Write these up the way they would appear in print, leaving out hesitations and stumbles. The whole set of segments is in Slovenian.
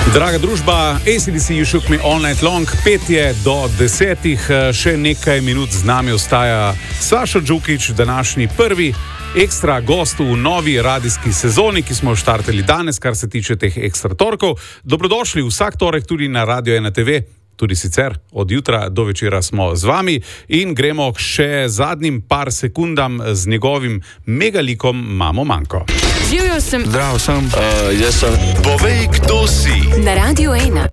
Draga družba, AC/DC You Shook Me All Night Long, 5 do 10, še nekaj minut z nami ostaja Sašo Džukić, današnji prvi ekstra gost v novi radijski sezoni, ki smo jo štartali danes, kar se tiče teh ekstra torkov. Dobrodošli vsak torek tudi na Radio 1 TV, tudi sicer od jutra do večera smo z vami in gremo še zadnjim par sekundam z njegovim megalikom Mamo Manko. Živjo sem. Zdravo sem. Jaz sem. Povej, kdo si. Na Radio 1.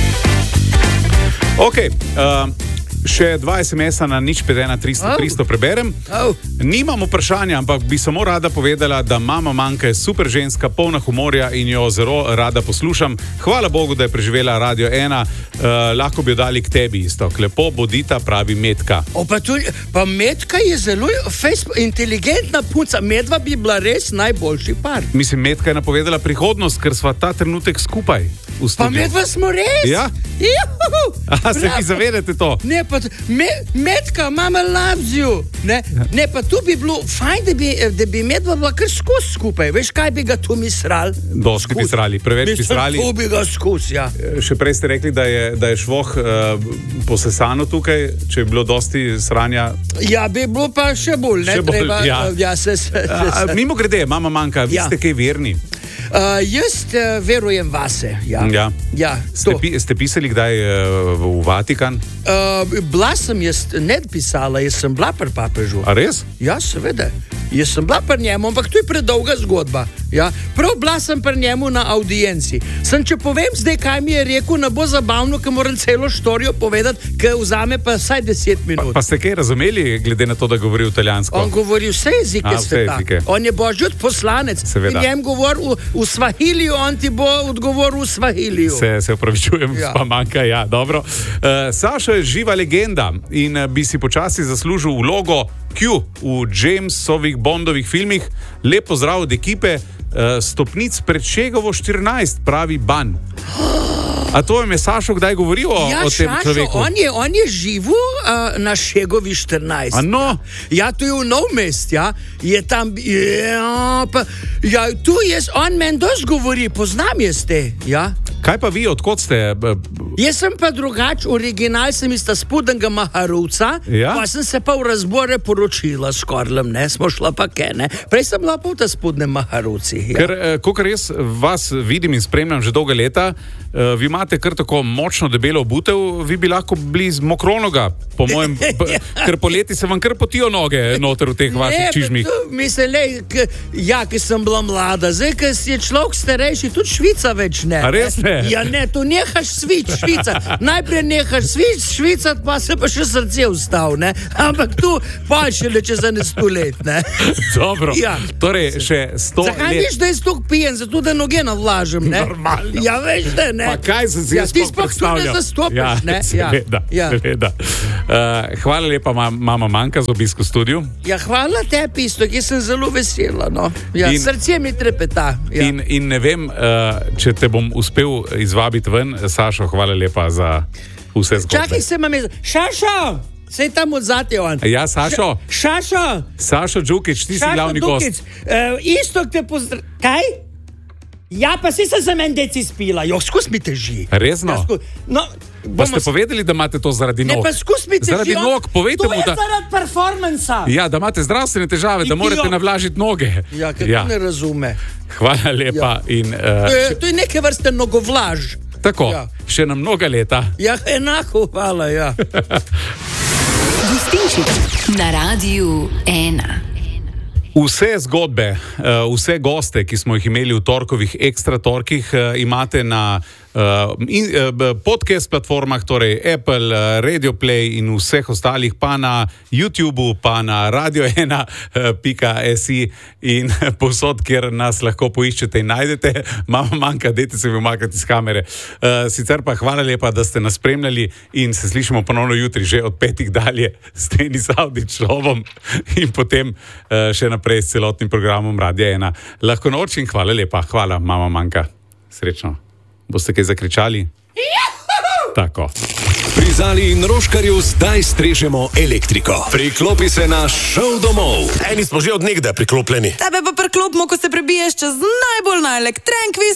Ok, še 2 SMS-a na 051 300 preberem. Nimam vprašanja, ampak bi samo rada povedala, da Mama Manka je super ženska, polna humorja in jo zelo rada poslušam. Hvala Bogu, da je preživela Radio 1. Lahko bi jo dali k tebi isto. Lepo bodita, pravi Metka. Pa Metka je zelo inteligentna punca. Medva bi bila res najboljši par. Mislim, Metka je napovedala prihodnost, ker sva ta trenutek skupaj v studiu. Pa Medva smo res? Ja. Se vi zavedate to? Ne, pa Metka, mama loves you. Ne, pa tu bi bilo fajn, da bi Medva bila kar skozi skupaj. Veš, kaj bi ga tu misrali? Dosti bi srali, preveč bi srali. Tu bi ga skozi, ja. Še prej ste rekli, da je švoh posesano tukaj, če je bilo dosti sranja. Ja, bi bilo pa še bolj, ne? Še bolj, treba, ja. Mimo grede, Mama Manka, vi ste kaj verni? Jaz verujem vase. Ja. Ste pisali kdaj v Vatikan? Bila sem jaz, ne pisala, jaz sem bila pri papežu. A res? Ja, seveda. Jaz sem bila pri njemu, ampak to je predolga zgodba. Ja. Prav bila sem pri njemu na audienci. Če povem zdaj, kaj mi je rekel, ne bo zabavno, ker moram celo štorijo povedati, ker vzame pa vsaj 10 minut. Pa ste kaj razumeli, glede na to, da govori italijansko? On govori vse jezike sveta. On je božji poslanec. Seveda. In njem govori v Svahiliju, on ti bo odgovoril v Svahiliju. Se opravičujem, pa manjka, ja, dobro. Sašo je živa legenda in bi si počasi zaslužil vlogo Q v Jamesovih Bondovih filmih. Lep pozdrav od ekipe, stopnic pred Šegovo 14, pravi Ban. A to vam je Sašo kdaj govoril o tem človeku? On je živel na Šegovi 14. Ano? Ja, tu je v Nov Mest, ja. Je tam, tu je, on meni dosti govori, poznam jaz te, ja. Kaj pa vi, odkot ste? Jaz sem pa drugač, original sem iz Spodnjega Maharuca, ja? Pa sem se pa v razbore poročila s Korlem, ne, smo šla pa ne. Prej sem bila pa v Spodnjem Maharuci. Ja. Ker, kakor res vas vidim in spremljam že dolga leta, vi imate kar tako močno debelo obutev, vi bi lahko bili z Mokronoga, po mojem, ker poleti se vam kar potijo noge noter v teh vaših čižmih. Ki sem bila mlada, zdaj, ker si je človek starejši, tudi švica več ne. A res ne? Ja ne, tu nehaš švicat. Najprej nehaš švicat, pa se pa še srce ustav, ne? Ampak tu pa še le čez 100 let, ne? Dobro, torej še 100 let. Zakaj viš, da je stok pijen, zato da noge navlažem, ne? Normalno. Ja, veš, da ne. Pa kaj se si jaz predstavljam? Ti spok tu ne zastopiš, ne? Seveda. Hvala lepa, Mama Manka, za obisk v studiu. Ja, hvala tebi isto, ki sem zelo vesela, no. Ja, srce mi trepeta. Ja. In ne vem, če te bom uspel izvabiti ven. Sašo, hvala lepa za vse zgodbe. Čakaj, se imam Šašo! Sej tam odzate on. Ja, Sašo? Sašo Džukić, ti si glavni gost. Isto te Kaj? Ja, pa si se za meni deci spila. Jo, skus mi teži. Resno? Pa ste povedali, da imate to zaradi nog? Ne, pa skus mi teži. Zaradi nog, povejte mu, da... To je zaradi performansa. Ja, da imate zdravstvene težave, da morate navlažiti noge. Ja, ker to ne razume. Hvala lepa. To je neke vrste nogovlaž. Tako, še na mnoga leta. Ja, enako, hvala, ja. Gostinčič na Radiu 1. Vse zgodbe, vse goste, ki smo jih imeli v torkovih ekstra torkih, imate na podcast platformah, torej Apple, Radio Play in vseh ostalih, pa na YouTubeu, pa na radio1.si in povsod, kjer nas lahko poiščete in najdete. Mama Manka, dajte se mi umakati iz kamere. Sicer pa hvala lepa, da ste nas spremljali in se slišimo ponovno jutri, že od 5 dalje s Denis Avdićovom in potem še naprej s celotnim programom Radia 1. Lahko noč in hvala lepa. Hvala, Mama Manka. Srečno. Boste kaj zakričali? Tako. Pri Zali in Roškarju zdaj strežemo elektriko. Priklopi se na šov domov. Eni smo že od nekdaj priklopljeni. Tebe pa priklopimo, ko se prebiješ čez najbolj na Elektrenkviz